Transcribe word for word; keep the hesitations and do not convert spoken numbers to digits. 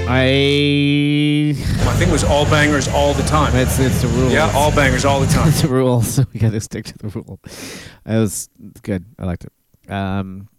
I. My thing was all bangers all the time. It's it's a rule. Yeah, all bangers all the time. It's a rule, so we got to stick to the rule. It was good. I liked it. Um,